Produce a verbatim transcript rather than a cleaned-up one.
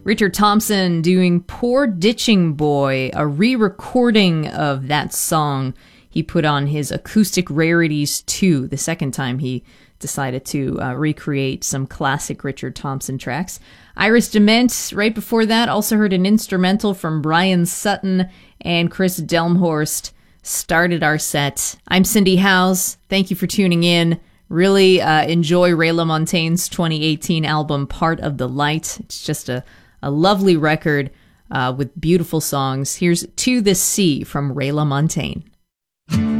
Richard Thompson doing Poor Ditching Boy, a re-recording of that song he put on his Acoustic Rarities two, the second time he decided to uh, recreate some classic Richard Thompson tracks. Iris DeMent, right before that, also heard an instrumental from Brian Sutton, and Chris Delmhorst started our set. I'm Cindy Howes. Thank you for tuning in. Really uh, enjoy Ray LaMontagne's twenty eighteen album, Part of the Light. It's just a, a lovely record uh, with beautiful songs. Here's To the Sea from Ray LaMontagne.